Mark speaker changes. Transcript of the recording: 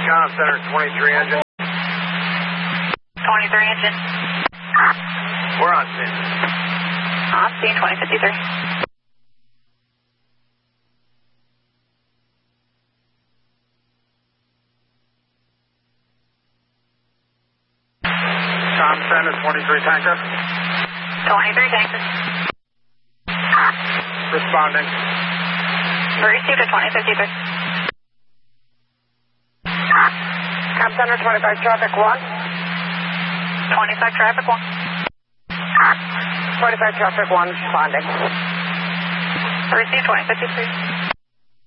Speaker 1: Comm Center 23 engine.
Speaker 2: 23 engine.
Speaker 1: We're on scene.
Speaker 2: On scene 2053.
Speaker 1: Comm Center 23 tanker.
Speaker 2: 23 tanker.
Speaker 1: Responding.
Speaker 2: Received at 2053.
Speaker 3: Comm Center 25 traffic 1.
Speaker 2: 25 traffic 1.
Speaker 3: 25 traffic 1 responding.
Speaker 2: Received 2053.